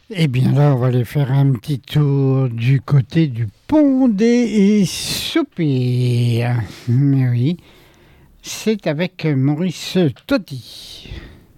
Eh bien là, on va aller faire un petit tour du côté du pont des Soupirs. Mais oui, c'est avec Maurice Totti.